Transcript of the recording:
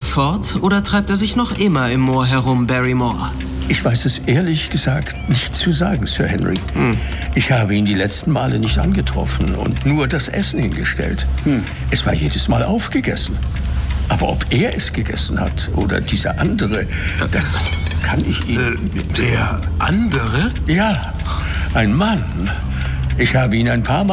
fort oder treibt er sich noch immer im Moor herum, Barrymore? Ich weiß es ehrlich gesagt nicht zu sagen, Sir Henry. Ich habe ihn die letzten Male nicht angetroffen und nur das Essen hingestellt. Es war jedes Mal aufgegessen. Aber ob er es gegessen hat oder dieser andere, das kann ich Ihnen... Der andere? Ja, ein Mann. Ich habe ihn ein paar Mal